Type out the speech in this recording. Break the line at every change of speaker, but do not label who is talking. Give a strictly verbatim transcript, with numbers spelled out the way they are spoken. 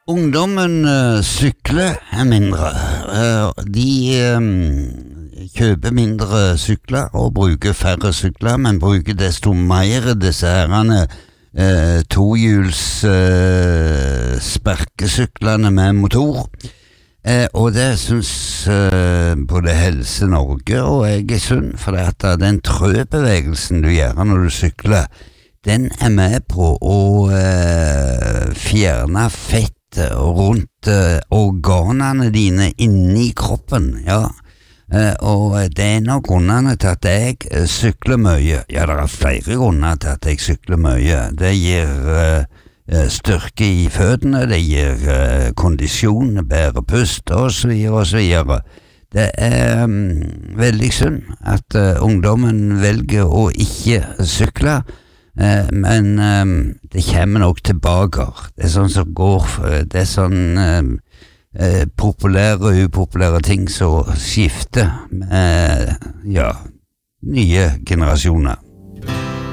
Ungdommen uh, sykler mindre. Uh, de um, kjøper mindre sykler og bruker færre sykler, men bruker desto mer disse herrene uh, tohjuls uh, sparkesyklene med motor. Uh, og det synes uh, både Helse Norge og jeg er sunn, for det at den trøbevegelsen du gjør når du sykler, den er med på å uh, fjerne fett rundt uh, organene dine inni kroppen, ja. Uh, og det er en av grunnene til at jeg uh, sykler mye. Ja, det er flere grunner til at jeg sykler mye. Det gir uh, uh, styrke i føttene, det gir uh, kondisjon, bedre pust, og så videre, og så videre. Det er um, veldig synd at uh, ungdommen velger å ikke sykle, Eh, men eh, det kommer nok tilbake. Det er sånn som går, det er sånn eh, eh, populære og upopulære ting som skifter med, ja, nye generasjoner.